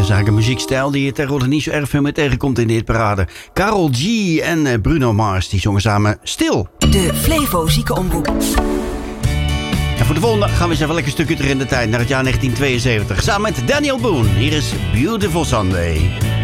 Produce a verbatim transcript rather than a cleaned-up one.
eigenlijk een muziekstijl die je tegenwoordig niet zo erg veel meer tegenkomt in de hitparade. Karol G en Bruno Mars, die zongen samen Stil. De Flevo Ziekenomroep. En voor de volgende gaan we eens even lekker een stukje terug in de tijd, naar het jaar negentien tweeënzeventig. Samen met Daniel Boone. Hier is Beautiful Sunday.